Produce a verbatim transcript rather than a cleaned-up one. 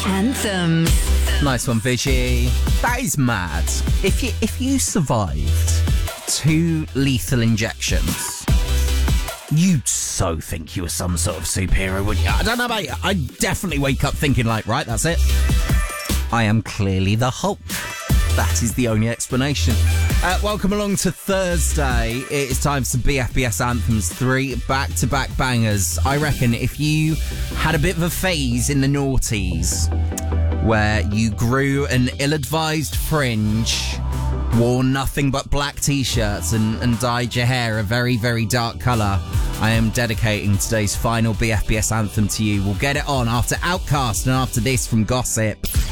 Anthems. Nice one, Vigi. That is mad. If you if you survived two lethal injections, you'd so think you were some sort of superhero, wouldn't you? I don't know about you. I'd definitely wake up thinking like, right, that's it. I am clearly the Hulk. That is the only explanation. Uh, welcome along to Thursday. It is time for B F B S Anthems, three back-to-back bangers. I reckon if you had a bit of a phase in the noughties where you grew an ill-advised fringe, wore nothing but black t-shirts and, and dyed your hair a very, very dark colour, I am dedicating today's final B F B S Anthem to you. We'll get it on after Outcast and after this from Gossip.